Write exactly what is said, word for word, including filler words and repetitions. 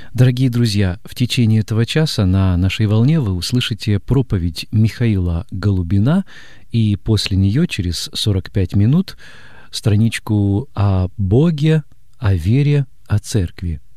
Дорогие друзья, в течение этого часа на нашей волне вы услышите проповедь Михаила Голубина, и после нее, через сорок пять минут, страничку о Боге, о вере, о церкви.